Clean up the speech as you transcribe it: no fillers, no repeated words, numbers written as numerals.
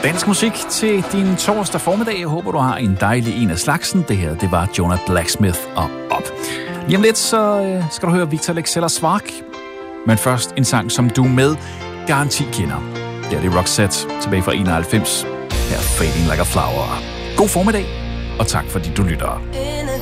Dansk musik til din torsdag formiddag. Jeg håber, du har en dejlig en af slagsen. Det her, det var Jonah Blacksmith og Op. Lige om lidt, så skal du høre Victor Leksell og Svark. Men først en sang, som du med garanti kender. Det er det Roxette tilbage fra 91. Her Fading Like a Flower. God formiddag, og tak fordi du lytter. In a